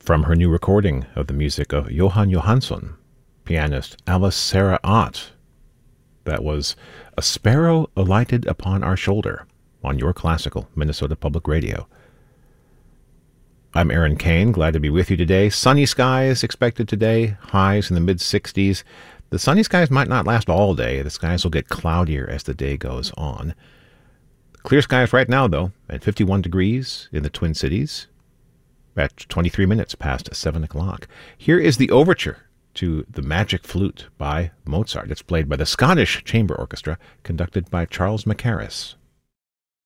From her new recording of the music of Johan Johansson, pianist Alice Sarah Ott, that was A Sparrow Alighted Upon Our Shoulder on your classical Minnesota Public Radio. I'm Aaron Kane, glad to be with you today. Sunny skies expected today, highs in the mid-60s. The sunny skies might not last all day. The skies will get cloudier as the day goes on. Clear skies right now, though, at 51 degrees in the Twin Cities at 23 minutes past 7 o'clock. Here is the overture to The Magic Flute by Mozart. It's played by the Scottish Chamber Orchestra, conducted by Charles Mackerras.